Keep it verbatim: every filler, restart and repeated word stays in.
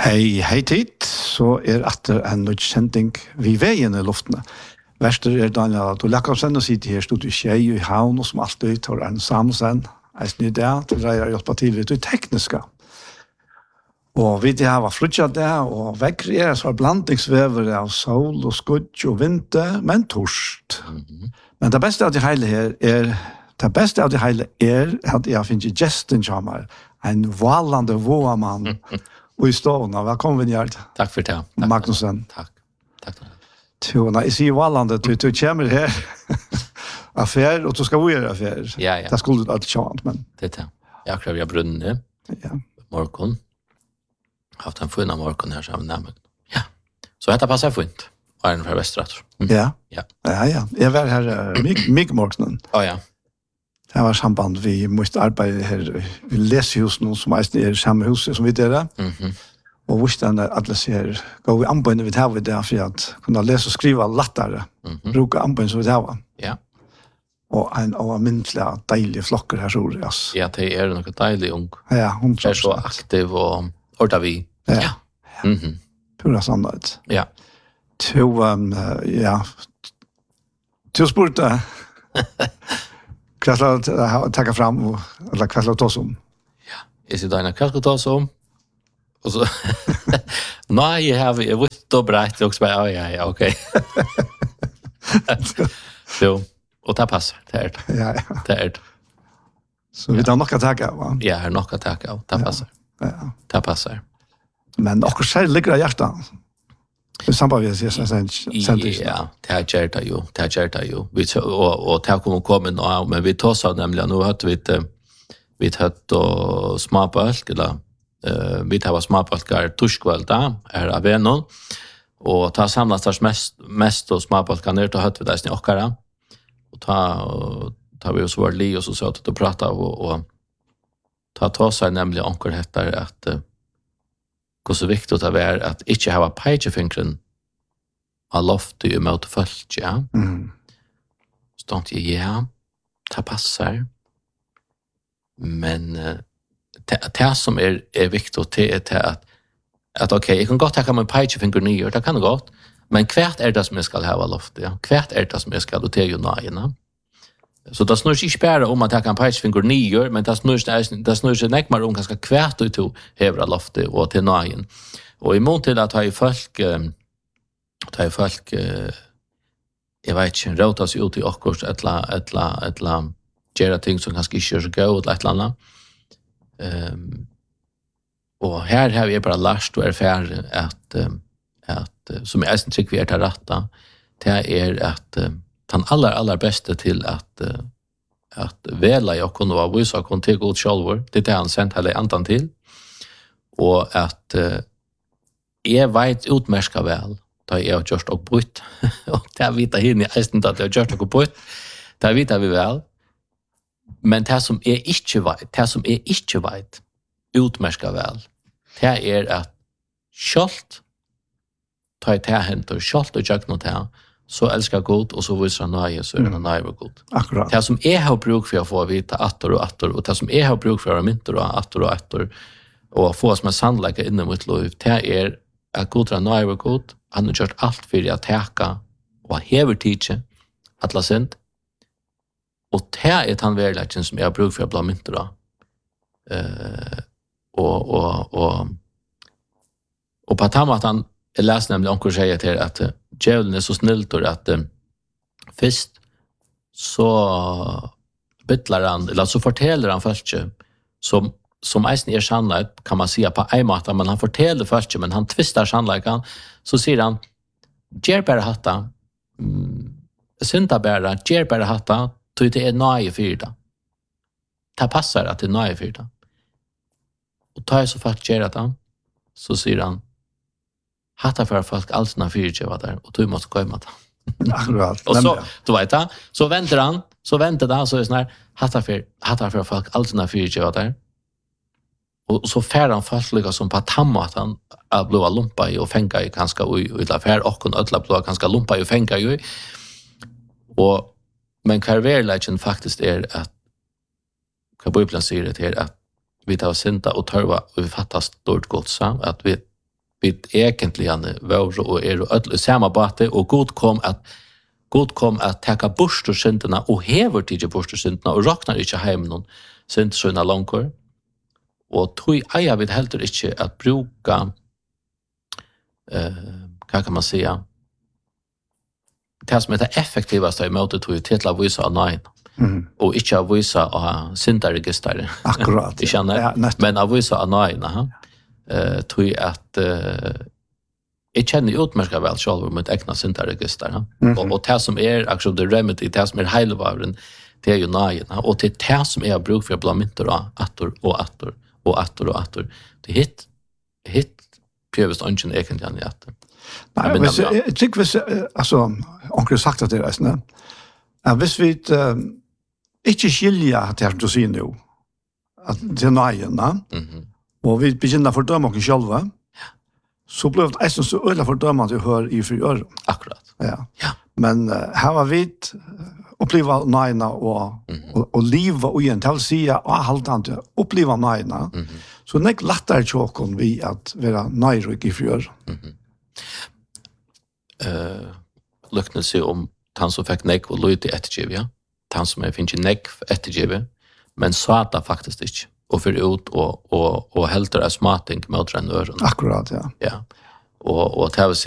Hei, hei tid, så er atter en nødkjending vi veien i luftene. Verster er Daniel Jakobsen og sitter her stod i Skjei i Havn, og som alltid tar en Samsen, eisen i det, til å hjelpe til litt tekniske. Og vi det her var frutjat det, og vekkert er så blandingsvever av sol og skudd og vinter, men torst. Mm-hmm. Men det beste av det hele her er, det beste av det hele er at jeg finner gesten kommer, en valande våamann, og i stående. Velkommen, Gjert. Takk for det. Takk Magnussen. Takk. Takk for det. Jo, når jeg sier valande, du, du kommer her affær, og du skal gjøre affær. Ja, ja. Det skulle du alltid kjent, men... Det er det. Jeg har krevd brunnen, ja. Morgon. Haft en funn av morgon her sammen med. Ja. Så dette passer fint. Og er den fra Vestrater. Mm. Ja. Ja. Ja, ja. Jeg var her uh, mye morgenen. Å, ja. Det var samband, vi måtte arbeide her, vi leser hos noen som er i samme huset som vi dere. Mhm. Og hvordan alle ser, går vi anbøyne vi tar vi det, for at kunne lese og skrive lettere, Mhm. bruke anbøyne som vi tar. Ja. Og en av myntlige, deilige flokker her, så det, altså. Ja, det er noe deilig ung. Ja, hun Det er så aktiv og orda vi. Ja. Mhm. Pura sannhet. Ja. To, um, ja, to spurte, hva skal jeg takke frem, eller hva skal jeg ta oss om? Ja. Jeg sier Dina, hva skal du ta oss om? Og så, nei, jeg har jeg vitt og breit, og så bare, ja, ja, ok. Jo, og det passer, det er det. Ja, ja. Det er det. Så vi tar nok å takke av, va? Ja, er nok å takke av, det passer. Ja. Det passer. Men akkurat selv ligger av hjertet. I samband med det, jeg sendte Ja, det er gjerne jo, det er gjerne jo. Vi, og, og det kommer komme nå, men vi tar seg nemlig, nå hørte vi til, vi hørte småbølg, eller uh, vi tar småbølg er torskveld da, er av vennen, og ta samlet oss mest, mest og småbølg ned, da hørte vi det i okkara, og ta, og, ta vi oss vår li, og så så til å prate, og, og ta ta seg nemlig onker heter at uh, hvor så viktig det er at ikke ha peikefingren av loftet i møte folk, ja. Mm. Så tenkte jeg, ja, det passer. Men uh, det, det som er, er viktig, det er til at, at ok, jeg kan godt takke med peikefingren nye, det kan jeg godt, men hvert er det som jeg skal ha av loftet, ja. Hvert er det som jeg skal til jo nøyene. Så det snur ikke bare om at jeg kan peikefingre nye, men det snur ikke nekmer om ganske hvert ut til hever av loftet og til nøyen. Og i mån til at jeg folk, ta jeg folk, jeg vet ikke, råta seg ut i okkurs, et eller annet, gjøre ting som kanskje ikke gjør så gøy, et eller annet. Um, og her har vi bare lært og erfære at, at som jeg synes ikke vi er til rette, det er at den aller, aller beste til at, uh, at vela jeg kunne være vise og kunne til god sjølver. Det er det han sendt hele andan til. Og at uh, jeg vet utmerska vel, da jeg har gjort og brutt. Og det er vita henne i eisen at jeg har gjort og brutt. Det vita vi vel. Men det som jeg ikke vet, det som jeg ikke vet utmerska vel, det er at sjølt, da jeg tar henter, sjølt og gjør noe til, så elskar god, og så viser han nøye, så er han nøye og god. Akkurat. Det som jeg har bruk for å få vite atter og atter, og det som jeg har bruk for å mynte og atter og atter, og få som en sannleggere innom mitt liv, det er at god er nøye og god, han har gjort alt for å teke, og hever tidse, at la sint, og det er den verleggen som jeg har bruk for å bli mynte og, uh, og, og, og, og på den måten, jeg leser nemlig omkring sier til at djevelen er så snilt at um, først så bytler han, eller så forteller han folk som, som eisen er sannhet, kan man si på en måte, men han forteller folk, men han tvister sannheten, så sier han, gjer bare hatta, mm, synda bare, gjer bare hatta, tog det er nøye fyrda. Det passer at det er nøye fyrda. Og tar jeg så folk gjer det, så sier han, hatta för folk alls när fyrtio var där och du måste gå med det. Akkurat. Och så du vet det, så väntar han, så väntar han så är sån här hatta för hatta för folk alls när fyrtio var där. Och så fär han fast lika som på tamma att han är blåa lumpa i och fänga i ganska och illa fär och kon ödla blåa ganska lumpa i och fänga ju. Och men kvarverlägen faktiskt är att vad Bibeln säger det här att vi tar synda och törva och vi fattar stort gott så att vi vi egentlig var og er og ødel i samme bate, og god kom at god kom at teka borstorsyndene, og hever tidlig borstorsyndene, og råkner ikke hjemme noen syndsynene langkår. Og tog eier vi heller ikke at bruka, uh, hva kan man säga, det som er det effektivaste i måte tog til å vise av nøyen. Mm. Og ikke å vise av syndaregisteret. Akkurat. Jeg kjenner, ja, men å vise av nøyen. Uh, tog at uh, jeg kjenner utmerket vel selv om et egnet syndaregister. Mm. Og, og det som er akkurat det remedy, det som er heilevaren, det er jo nøyen. Og det er det som er bruk for å bli mynter av atter og atter og atter og atter. Det er hit, hit prøves ønsken egentlig an i atter. Nei, hvis, jeg tror hvis, altså, onkel har sagt det til reisene, at hvis vi uh, ikke skiljer det her du sier nå, at det er nøyen, mm -hmm. og vi begynner å fordømme oss selv, ja. Så blir det eisen så øyelig fordømme at vi hører i fri øre. Akkurat. Ja. Ja. Men uh, her var vi oppleva nøyene og, mm -hmm. og, og livet og igjen, til å si at jeg halte han til å oppleva nøyene, mm -hmm. så det er ikke lettere tjåken vi at være nøyre i fri øre. Mm -hmm. Uh, Løkne seg om han som fikk nekv og løyde ettergiv, ja. Han som jeg finner nekv ettergiv, men sa det faktisk ikke. Og fyrir ut og, og, og helter av smating med den øren. Akkurat, ja. Ja. Og, og til å si